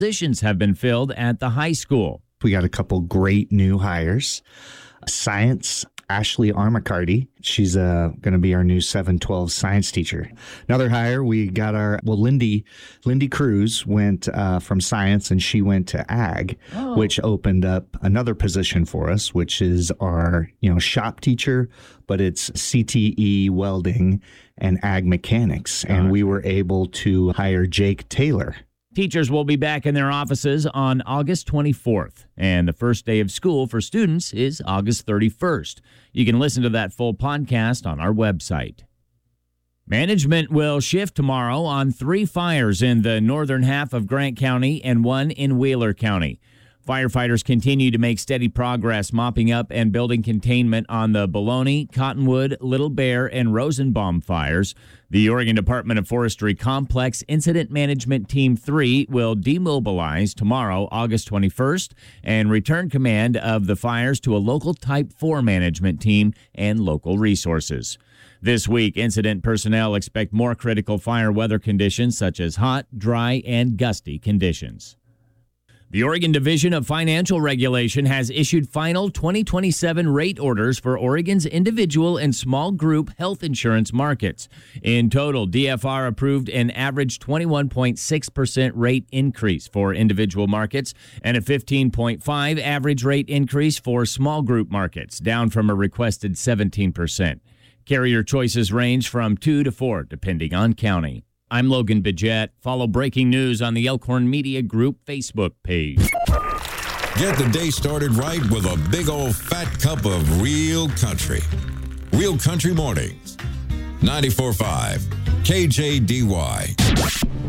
Positions have been filled at the high school. We got a couple great new hires. Science, Ashley Armacardi. She's going to be our new 712 science teacher. Another hire, we got Lindy Cruz went from science and she went to ag, which opened up another position for us, which is our, shop teacher, but it's CTE welding and ag mechanics. And we were able to hire Jake Taylor. Teachers will be back in their offices on August 24th, and the first day of school for students is August 31st. You can listen to that full podcast on our website. Management will shift tomorrow on 3 fires in the northern half of Grant County and 1 in Wheeler County. Firefighters continue to make steady progress mopping up and building containment on the Baloney, Cottonwood, Little Bear, and Rosenbaum fires. The Oregon Department of Forestry Complex Incident Management Team 3 will demobilize tomorrow, August 21st, and return command of the fires to a local Type 4 management team and local resources. This week, incident personnel expect more critical fire weather conditions such as hot, dry, and gusty conditions. The Oregon Division of Financial Regulation has issued final 2027 rate orders for Oregon's individual and small group health insurance markets. In total, DFR approved an average 21.6% rate increase for individual markets and a 15.5% average rate increase for small group markets, down from a requested 17%. Carrier choices range from 2 to 4, depending on county. I'm Logan Bidget. Follow breaking news on the Elkhorn Media Group Facebook page. Get the day started right with a big old fat cup of real country. Real Country Mornings. 94.5 KJDY.